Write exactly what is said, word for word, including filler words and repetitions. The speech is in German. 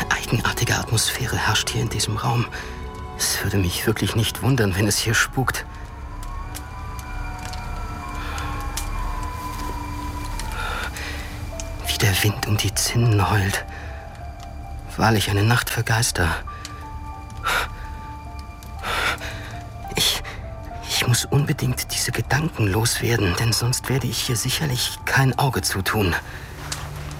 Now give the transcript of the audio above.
Eine eigenartige Atmosphäre herrscht hier in diesem Raum. Es würde mich wirklich nicht wundern, wenn es hier spukt. Wie der Wind um die Zinnen heult. Wahrlich eine Nacht für Geister. Ich, ich muss unbedingt diese Gedanken loswerden, denn sonst werde ich hier sicherlich kein Auge zutun.